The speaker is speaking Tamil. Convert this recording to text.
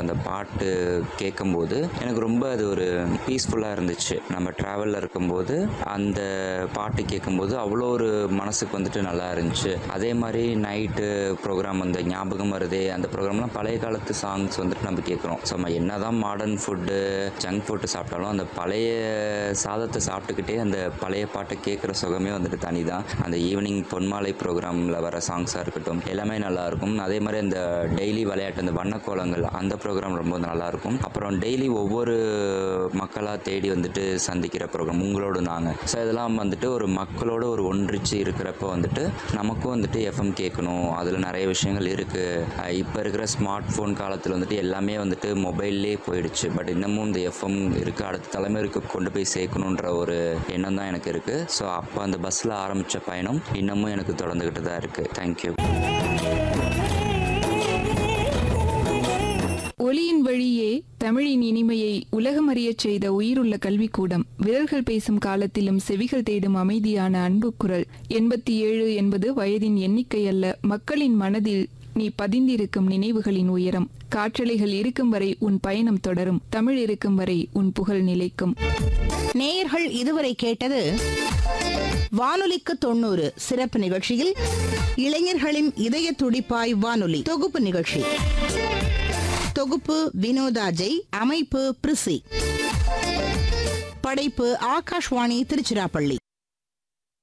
அந்த பாட்டு கேட்கும்போது எனக்கு ரொம்ப அது ஒரு பீஸ்ஃபுல்லாக இருந்துச்சு. நம்ம ட்ராவலில் இருக்கும்போது அந்த பாட்டு கேட்கும்போது அவ்வளோ ஒரு மனசுக்கு வந்துட்டு நல்லா இருந்துச்சு. அதே மாதிரி நைட்டு ப்ரோக்ராம் அந்த ஞாபகம் வருதே அந்த ப்ரோக்ராம்லாம் பழைய காலத்து சாங்ஸ் வந்துட்டு நம்ம கேட்குறோம். ஸோ நம்ம என்ன தான் மாடர்ன் ஃபுட்டு ஜங்க் ஃபுட்டு சாப்பிட்டாலும் அந்த பழைய சாதத்தை சாப்பிட்டுக்கிட்டே அந்த பழைய பாட்டை கேட்குற சுகமே வந்துட்டு தனி தான். அந்த ஈவினிங் பொன்மாலை ப்ரோக்ராமில் வர சாங்ஸாக இருக்கட்டும் எல்லாமே நல்லாயிருக்கும். அதே மாதிரி அந்த டெய்லி விளையாட்டு அந்த வண்ணக்கோலங்கள் அந்த ப்ரோக்ராம் ரொம்ப நல்லாயிருக்கும். அப்புறம் டெய்லி ஒவ்வொரு மக்களாக தேடி வந்துட்டு சந்திக்கிற ப்ரோக்ராம் உங்களோடு நாங்கள். ஸோ இதெல்லாம் வந்துட்டு ஒரு மக்களோடு ஒரு ஒன்றிச்சு இருக்கிறப்ப வந்துட்டு நமக்கும் வந்துட்டு எஃப்எம் கேட்கணும். அதில் நிறைய விஷயங்கள் இருக்குது. இப்போ இருக்கிற ஸ்மார்ட் ஃபோன் காலத்தில் வந்துட்டு எல்லாமே வந்துட்டு மொபைல்லே போயிடுச்சு. பட் இன்னமும் இந்த எஃப்எம் இருக்குது, அடுத்த தலைமுறைக்கு கொண்டு போய் சேர்க்கணுன்ற ஒரு எண்ணம் தான் எனக்கு இருக்குது. ஸோ அப்போ அந்த பஸ்ஸில் ஆரம்பித்த பயணம் இன்னமும் எனக்கு தொடர்ந்துக்கிட்டு தான் இருக்குது. தேங்க்யூ. ஒலியின் வழியே தமிழின் இனிமையை உலகமறியச் செய்த உயிருள்ள கல்விக்கூடம், விரல்கள் பேசும் காலத்திலும் செவிகள் தேடும் அமைதியான அன்பு குரல். 87 என்பது வயதின் எண்ணிக்கை அல்ல, மக்களின் மனதில் நீ பதிந்திருக்கும் நினைவுகளின் உயரம். காற்றலைகள் இருக்கும் வரை உன் பயணம் தொடரும், தமிழ் இருக்கும் வரை உன் புகழ் நிலைக்கும். நேயர்கள் இதுவரை கேட்டது வானொலிக்கு 90 சிறப்பு நிகழ்ச்சியில் இளைஞர்களின் இதய துடிப்பாய் வானொலி தொகுப்பு நிகழ்ச்சி. தொகுப்பு வினோதாஜை, அமைப்பு பிரிசி, படைப்பு ஆகாஷ்வாணி திருச்சிராப்பள்ளி.